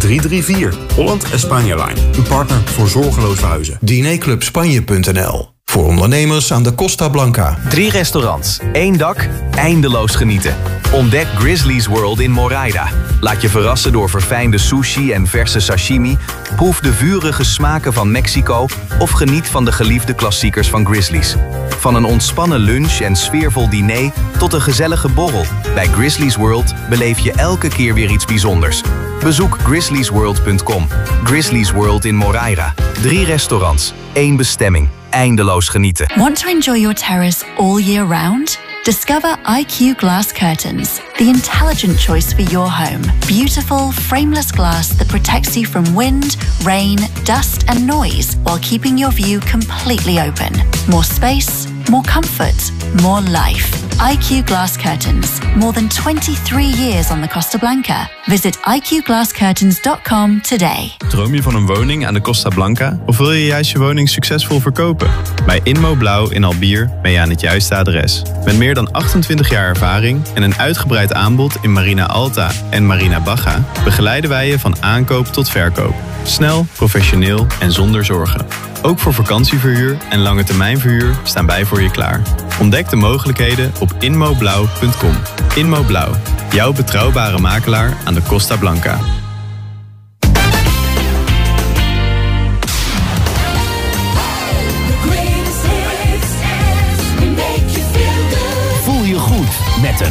334. Holland Espanja Line. Een partner voor zorgeloos verhuizen. Dinerclubspanje.nl. Voor ondernemers aan de Costa Blanca. 3 restaurants, 1 dak, eindeloos genieten. Ontdek Grizzly's World in Moraida. Laat je verrassen door verfijnde sushi en verse sashimi. Proef de vurige smaken van Mexico of geniet van de geliefde klassiekers van Grizzly's. Van een ontspannen lunch en sfeervol diner tot een gezellige borrel. Bij Grizzly's World beleef je elke keer weer iets bijzonders. Bezoek grizzlysworld.com. Grizzly's World in Moraida. 3 restaurants, 1 bestemming. Eindeloos genieten. Want to enjoy your terrace all year round? Discover IQ Glass Curtains, the intelligent choice for your home. Beautiful, frameless glass that protects you from wind, rain, dust and noise while keeping your view completely open. More space, more comfort, more life. IQ Glass Curtains. More than 23 years on the Costa Blanca. Visit iqglasscurtains.com today. Droom je van een woning aan de Costa Blanca? Of wil je juist je woning succesvol verkopen? Bij Inmo Blauw in Albier ben je aan het juiste adres. Met meer dan 28 jaar ervaring en een uitgebreid aanbod in Marina Alta en Marina Baja begeleiden wij je van aankoop tot verkoop. Snel, professioneel en zonder zorgen. Ook voor vakantieverhuur en lange termijnverhuur staan wij voor je klaar. Ontdek de mogelijkheden op inmoblauw.com. Inmo Blauw, jouw betrouwbare makelaar aan de Costa Blanca.